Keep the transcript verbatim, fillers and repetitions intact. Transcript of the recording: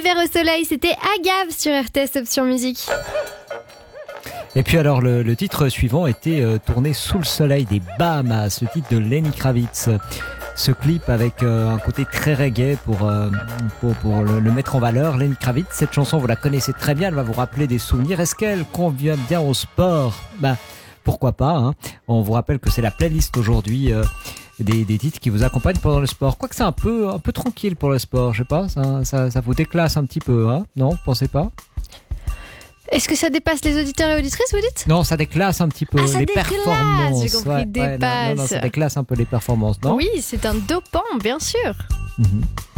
L'hiver au soleil, c'était Agave sur R T S Option Musique. Et puis alors le, le titre suivant était euh, tourné sous le soleil des Bahamas, le titre de Lenny Kravitz. Ce clip avec euh, un côté très reggae pour, euh, pour, pour le, le mettre en valeur. Lenny Kravitz, cette chanson vous la connaissez très bien, elle va vous rappeler des souvenirs. Est-ce qu'elle convient bien au sport ? Ben, pourquoi pas, hein. On vous rappelle que c'est la playlist aujourd'hui euh, des, des titres qui vous accompagnent pendant le sport. Quoique c'est un peu, un peu tranquille pour le sport, je sais pas, ça, ça, ça vous déclasse un petit peu, hein. Non, vous pensez pas ? Est-ce que ça dépasse les auditeurs et auditrices, vous dites ? Non, ça déclasse un petit peu ah, ça les déclasse, performances. j'ai compris, ouais, dépasse. Ouais, non, non, non, ça déclasse un peu les performances, non ? Oui, c'est un dopant, bien sûr. Mm-hmm.